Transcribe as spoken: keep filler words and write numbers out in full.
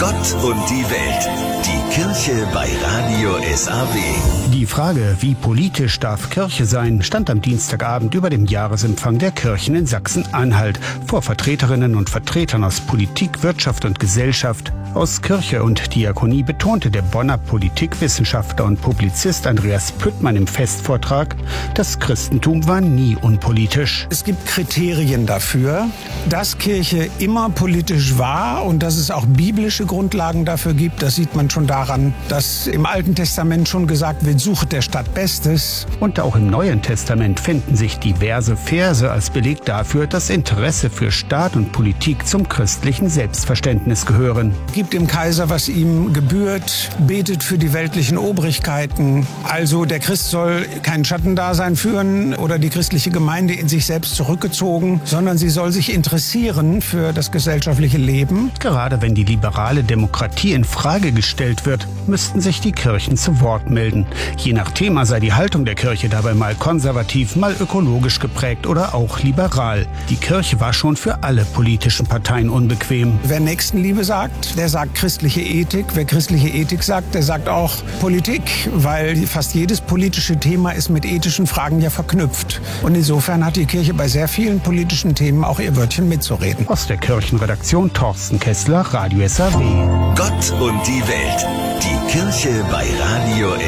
Gott und die Welt. Die Kirche bei Radio S A W. Die Frage, wie politisch darf Kirche sein, stand am Dienstagabend über dem Jahresempfang der Kirchen in Sachsen-Anhalt vor Vertreterinnen und Vertretern aus Politik, Wirtschaft und Gesellschaft. Aus Kirche und Diakonie betonte der Bonner Politikwissenschaftler und Publizist Andreas Püttmann im Festvortrag, das Christentum war nie unpolitisch. Es gibt Kriterien dafür, dass Kirche immer politisch war und dass es auch biblische Grundlagen dafür gibt. Das sieht man schon daran, dass im Alten Testament schon gesagt wird, suchet der Stadt Bestes. Und auch im Neuen Testament finden sich diverse Verse als Beleg dafür, dass Interesse für Staat und Politik zum christlichen Selbstverständnis gehören. Gibt dem Kaiser, was ihm gebührt, betet für die weltlichen Obrigkeiten. Also der Christ soll kein Schattendasein führen oder die christliche Gemeinde in sich selbst zurückgezogen, sondern sie soll sich interessieren für das gesellschaftliche Leben. Gerade wenn die liberale Demokratie in Frage gestellt wird, müssten sich die Kirchen zu Wort melden. Je nach Thema sei die Haltung der Kirche dabei mal konservativ, mal ökologisch geprägt oder auch liberal. Die Kirche war schon für alle politischen Parteien unbequem. Wer Nächstenliebe sagt, der sagt christliche Ethik. Wer christliche Ethik sagt, der sagt auch Politik, weil fast jedes politische Thema ist mit ethischen Fragen ja verknüpft. Und insofern hat die Kirche bei sehr vielen politischen Themen auch ihr Wörtchen mitzureden. Aus der Kirchenredaktion Thorsten Kessler, Radio S A W. Gott und die Welt. Die Kirche bei Radio